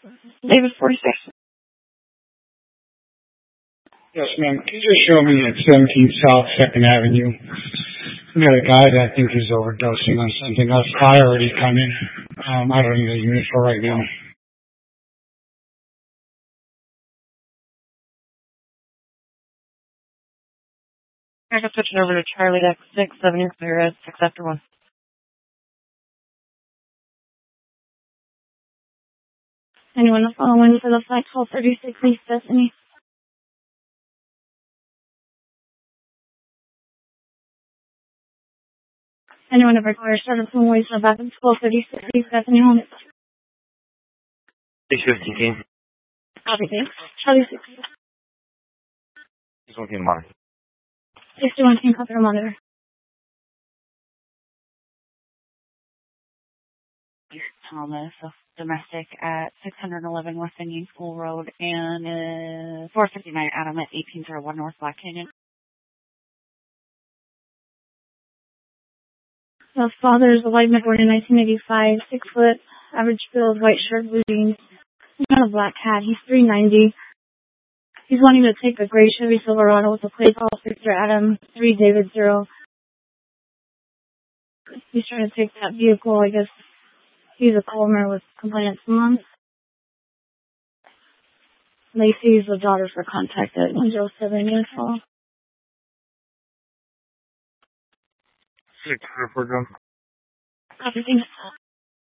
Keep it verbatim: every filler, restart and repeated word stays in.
David forty-six. Yes, ma'am. Can you just show me at seventeen South second Avenue? We got a guy that I think is overdosing on something else. Fire already coming. Um, I don't need a unit for right now. I can switch it over to Charlie Deck six, seven, you're clear at six after one. Anyone following for the flight twelve thirty-six East Destiny? Anyone ever require service from Ways for back in twelve thirty-six East Destiny home? six fifteen. Copy, thanks. Charlie six. six one monitor. sixty-one team copy monitor. Thomas, domestic at six eleven West Indian School Road and uh, four fifty-nine Adam at eighteen oh one North Black Canyon. The father is a white man born in nineteen eighty-five, six foot, average build, white shirt, blue jeans. He's got a black cat. He's three ninety. He's wanting to take a gray Chevy Silverado with a plate call Victor Adam three David zero. He's trying to take that vehicle. I guess he's a Colmer with complainant's mom. Lacey is the daughter for contact at one oh seven years old. six four John. Copy, thanks.